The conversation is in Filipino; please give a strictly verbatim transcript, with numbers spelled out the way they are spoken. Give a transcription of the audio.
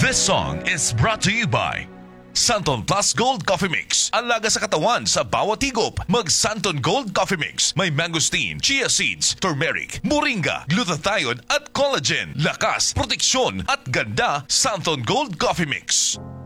This song is brought to you by Santon Plus Gold Coffee Mix. Alaga sa katawan sa bawat higop. Mag Santon Gold Coffee Mix. May mangosteen, chia seeds, turmeric, moringa, glutathione at collagen. Lakas, proteksyon at ganda. Santon Gold Coffee Mix.